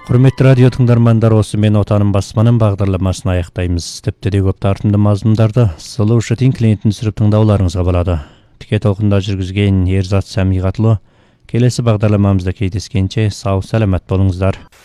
Құрметті радио тыңдармандар, осы мен отаным басманым бағдарламасын аяқтаймыз. Тіпті де көп тартымды мазмұндарды Сұлушы тин клиентін түсіріп тыңдауларыңызға болады. Тіке толқында жүргізген Ерзат Сәмиғатұлы. Келесі бағдарламамызда кездескенше сау саламат болыңыздар.